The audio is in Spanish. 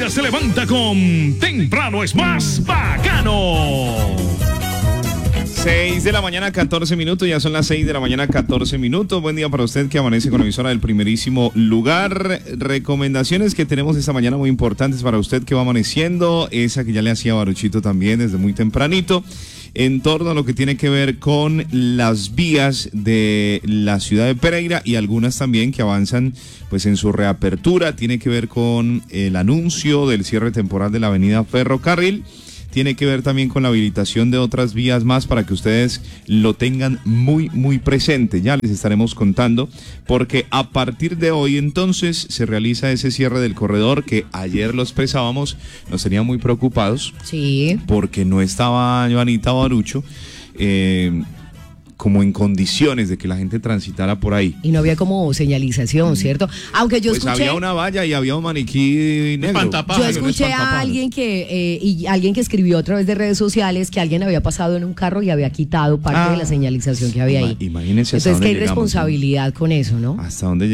día se levanta con Temprano es más bacano. 6 de la mañana, 14 minutos, ya son las 6 de la mañana, 14 minutos. Buen día para usted que amanece con la emisora del primerísimo lugar. Recomendaciones que tenemos esta mañana muy importantes para usted que va amaneciendo, esa que ya le hacía Baruchito también desde muy tempranito, en torno a lo que tiene que ver con las vías de la ciudad de Pereira y algunas también que avanzan pues en su reapertura. Tiene que ver con el anuncio del cierre temporal de la avenida Ferrocarril. Tiene que ver también con la habilitación de otras vías más para que ustedes lo tengan muy, muy presente. Ya les estaremos contando, porque a partir de hoy entonces se realiza ese cierre del corredor que ayer lo expresábamos, nos tenían muy preocupados. Sí. Porque no estaba Joanita Barucho como en condiciones de que la gente transitara por ahí. Y no había como señalización, ¿cierto? Aunque yo pues escuché... había una valla y había un maniquí negro. Yo escuché a alguien que escribió a través de redes sociales que alguien había pasado en un carro y había quitado parte de la señalización que había ahí. Imagínense. Entonces que hay responsabilidad con eso, ¿no? Hasta dónde